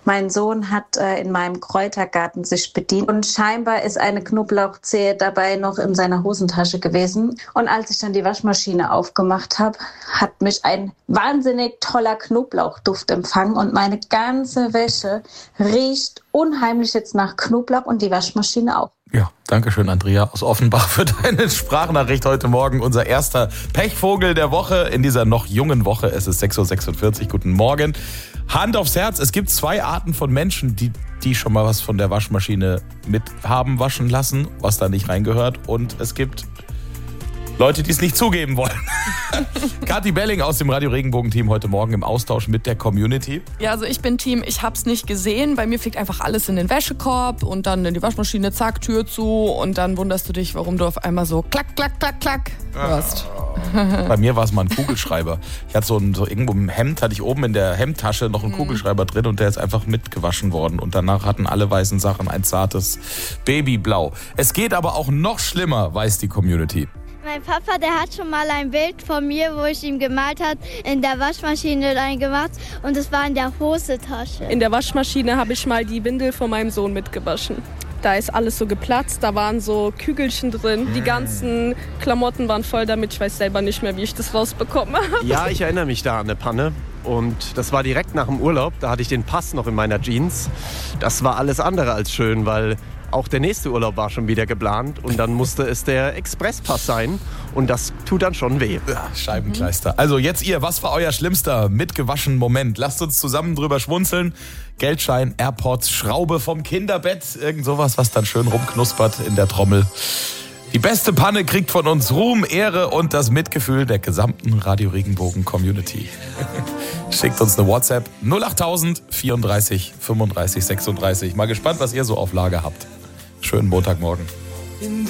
Mein Sohn hat in meinem Kräutergarten sich bedient und scheinbar ist eine Knoblauchzehe dabei noch in seiner Hosentasche gewesen. Und als ich dann die Waschmaschine aufgemacht habe, hat mich ein wahnsinnig toller Knoblauchduft empfangen und meine ganze Wäsche riecht unheimlich jetzt nach Knoblauch und die Waschmaschine auch. Ja, danke schön, Andrea aus Offenbach, für deine Sprachnachricht heute Morgen. Unser erster Pechvogel der Woche in dieser noch jungen Woche. Es ist 6.46 Uhr. Guten Morgen. Hand aufs Herz, es gibt 2 Arten von Menschen, die schon mal was von der Waschmaschine mit haben waschen lassen, was da nicht reingehört. Und es gibt Leute, die es nicht zugeben wollen. Kathi Belling aus dem Radio Regenbogen-Team heute Morgen im Austausch mit der Community. Ja, also ich bin Team, ich hab's nicht gesehen. Bei mir fliegt einfach alles in den Wäschekorb und dann in die Waschmaschine, zack, Tür zu. Und dann wunderst du dich, warum du auf einmal so klack, klack, klack, klack hörst. Bei mir war es mal ein Kugelschreiber. Ich hatte so irgendwo im Hemd, hatte ich oben in der Hemdtasche noch einen Kugelschreiber drin und der ist einfach mitgewaschen worden. Und danach hatten alle weißen Sachen ein zartes Babyblau. Es geht aber auch noch schlimmer, weiß die Community. Mein Papa, der hat schon mal ein Bild von mir, wo ich ihm gemalt habe, in der Waschmaschine reingemacht und es war in der Hosentasche. In der Waschmaschine habe ich mal die Windel von meinem Sohn mitgewaschen. Da ist alles so geplatzt, da waren so Kügelchen drin, die ganzen Klamotten waren voll damit. Ich weiß selber nicht mehr, wie ich das rausbekommen habe. Ja, ich erinnere mich da an eine Panne. Und das war direkt nach dem Urlaub, da hatte ich den Pass noch in meiner Jeans. Das war alles andere als schön, weil auch der nächste Urlaub war schon wieder geplant und dann musste es der Expresspass sein und das tut dann schon weh. Ja, Scheibenkleister. Also jetzt was war euer schlimmster mitgewaschen Moment? Lasst uns zusammen drüber schmunzeln. Geldschein, AirPods, Schraube vom Kinderbett, irgend sowas, was dann schön rumknuspert in der Trommel. Die beste Panne kriegt von uns Ruhm, Ehre und das Mitgefühl der gesamten Radio Regenbogen Community. Schickt uns eine WhatsApp 08000 34 35 36. Mal gespannt, was ihr so auf Lager habt. Schönen Montagmorgen.